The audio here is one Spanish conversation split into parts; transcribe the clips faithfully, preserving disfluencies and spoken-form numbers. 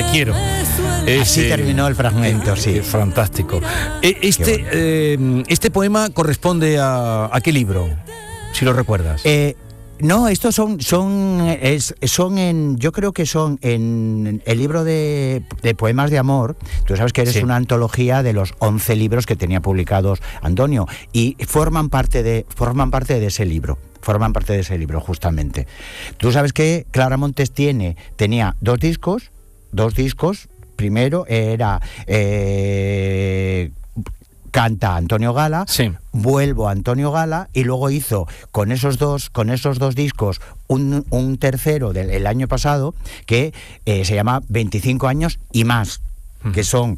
quiero. Ese, Así terminó el fragmento, sí. Eh, fantástico. Eh, este, eh, este poema corresponde a, ¿a qué libro? Si lo recuerdas. Eh, no, estos son, son, es, son en, yo creo que son en el libro de, de poemas de amor. Tú sabes que eres sí. una antología de los once libros que tenía publicados Antonio y forman parte de, forman parte de ese libro. Forman parte de ese libro, justamente. Tú sabes que Clara Montes tiene, tenía dos discos, dos discos. Primero era eh, Canta Antonio Gala, sí. Vuelvo a Antonio Gala, y luego hizo con esos dos, con esos dos discos un, un tercero del el año pasado que eh, se llama veinticinco años y más. Que son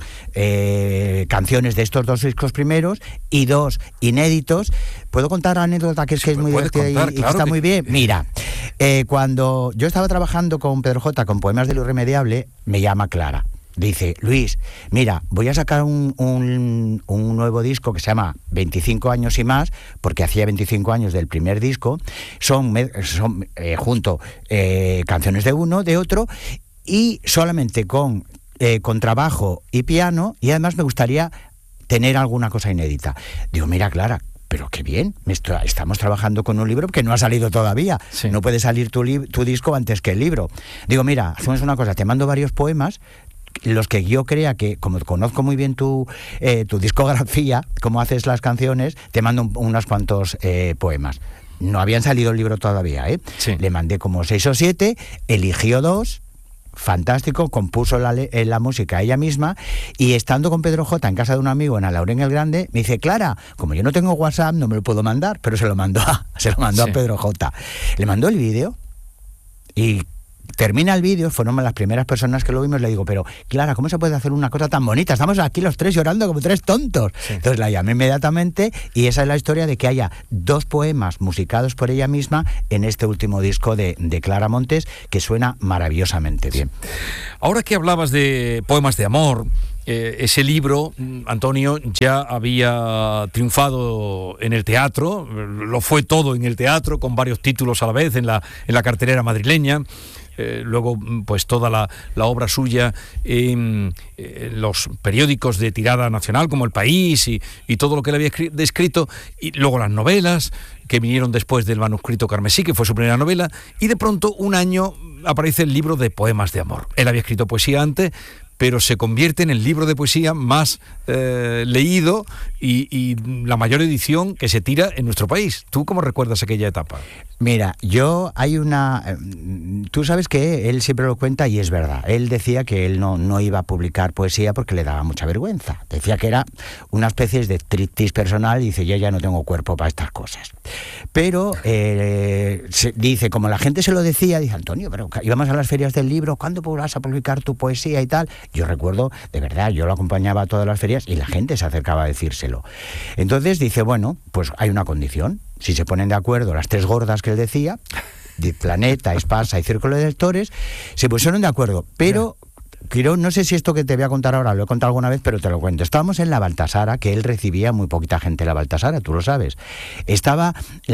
eh, canciones de estos dos discos primeros y dos inéditos. ¿Puedo contar una anécdota que es, que es muy divertida y, contar, y claro está que... muy bien? Mira, eh, cuando yo estaba trabajando con Pedro J con Poemas de lo Irremediable, me llama Clara. Dice, Luis, mira, voy a sacar un, un, un nuevo disco que se llama veinticinco años y más, porque hacía veinticinco años del primer disco. Son, son eh, junto eh, canciones de uno, de otro, y solamente con... Eh, con trabajo y piano, y además me gustaría tener alguna cosa inédita. Digo, mira, Clara, pero qué bien, estamos trabajando con un libro que no ha salido todavía, sí. no puede salir tu, li- tu disco antes que el libro. Digo, mira, hacemos una cosa, te mando varios poemas, los que yo crea que, como conozco muy bien tu, eh, tu discografía, cómo haces las canciones, te mando un, unos cuantos eh, poemas. No habían salido el libro todavía, ¿eh? Sí. Le mandé como seis o siete, eligió dos, fantástico, compuso la, la música ella misma, y estando con Pedro J en casa de un amigo en Alaurén el Grande, me dice, Clara, como yo no tengo WhatsApp no me lo puedo mandar, pero se lo mandó a, se lo mandó sí. a Pedro J. Le mandó el vídeo y termina el vídeo, fueron las primeras personas que lo vimos, le digo, pero Clara, ¿cómo se puede hacer una cosa tan bonita? Estamos aquí los tres llorando como tres tontos. Sí. Entonces la llamé inmediatamente, y esa es la historia de que haya dos poemas musicados por ella misma en este último disco de, de Clara Montes, que suena maravillosamente bien. Ahora que hablabas de poemas de amor, eh, ese libro, Antonio, ya había triunfado en el teatro, lo fue todo en el teatro, con varios títulos a la vez en la, en la cartelera madrileña. Eh, luego, pues toda la, la obra suya en eh, los periódicos de tirada nacional como El País y, y todo lo que él había escri- descrito, y luego las novelas que vinieron después del Manuscrito Carmesí, que fue su primera novela, y de pronto un año aparece el libro de poemas de amor. Él había escrito poesía antes, pero se convierte en el libro de poesía más eh, leído y, y la mayor edición que se tira en nuestro país. ¿Tú cómo recuerdas aquella etapa? Mira, yo hay una... Tú sabes que él siempre lo cuenta y es verdad. Él decía que él no, no iba a publicar poesía porque le daba mucha vergüenza. Decía que era una especie de striptease personal y dice, yo ya no tengo cuerpo para estas cosas. Pero eh, se, dice, como la gente se lo decía, dice, Antonio, pero íbamos a las ferias del libro, ¿cuándo vas a publicar tu poesía y tal? Yo recuerdo, de verdad, yo lo acompañaba a todas las ferias y la gente se acercaba a decírselo. Entonces dice, bueno, pues hay una condición. Si se ponen de acuerdo las tres gordas que él decía, de Planeta, Espasa y Círculo de Lectores, se pusieron de acuerdo. Pero, quiero, no sé si esto que te voy a contar ahora lo he contado alguna vez, pero te lo cuento. Estábamos en la Baltasara, que él recibía muy poquita gente en la Baltasara, tú lo sabes. Estaba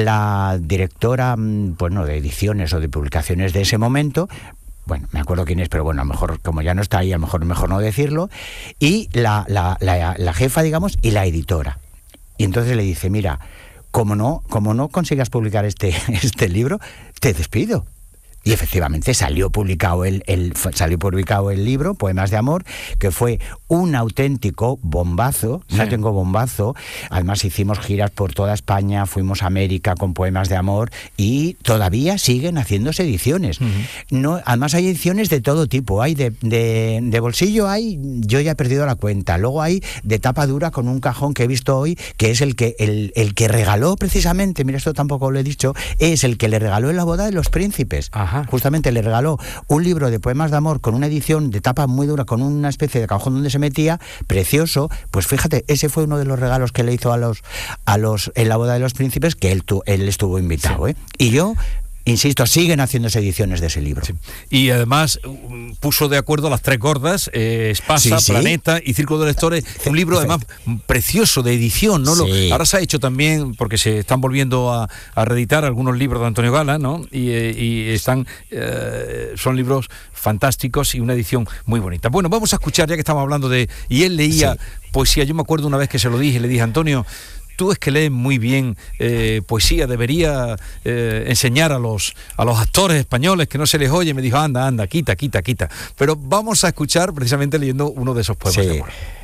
la directora, bueno, de ediciones o de publicaciones de ese momento. Bueno, me acuerdo quién es, pero bueno, a lo mejor, como ya no está ahí, a lo mejor mejor no decirlo. Y la, la, la, la jefa, digamos, y la editora. Y entonces le dice, mira, como no, como no consigas publicar este, este libro, te despido. Y efectivamente salió publicado el, el, salió publicado el libro, Poemas de Amor, que fue un auténtico bombazo, sí. no tengo bombazo. Además hicimos giras por toda España, fuimos a América con Poemas de Amor y todavía siguen haciéndose ediciones. Uh-huh. No, además hay ediciones de todo tipo, hay de, de, de bolsillo, hay, yo ya he perdido la cuenta. Luego hay de tapa dura con un cajón que he visto hoy, que es el que, el, el que regaló precisamente, mira, esto tampoco lo he dicho, es el que le regaló en la boda de los príncipes. Ajá. Justamente le regaló un libro de poemas de amor con una edición de tapa muy dura, con una especie de cajón donde se metía, precioso. Pues fíjate, ese fue uno de los regalos que le hizo a los, a los en la boda de los príncipes, que él, tu, él estuvo invitado, sí. ¿eh? Y yo insisto, siguen haciéndose ediciones de ese libro. Sí. Y además puso de acuerdo a las tres gordas, eh, Espasa, sí, sí. Planeta y Círculo de Lectores, un libro además precioso de edición, ¿no? Sí. Lo, ahora se ha hecho también, porque se están volviendo a, a reeditar algunos libros de Antonio Gala, ¿no? Y, eh, y están, eh, son libros fantásticos y una edición muy bonita. Bueno, vamos a escuchar, ya que estamos hablando de... Y él leía sí. poesía, yo me acuerdo una vez que se lo dije, le dije, Antonio, tú es que lees muy bien eh, poesía, debería eh, enseñar a los, a los actores españoles que no se les oye. Me dijo, anda, anda, quita, quita, quita. Pero vamos a escuchar precisamente leyendo uno de esos poemas sí. de amor.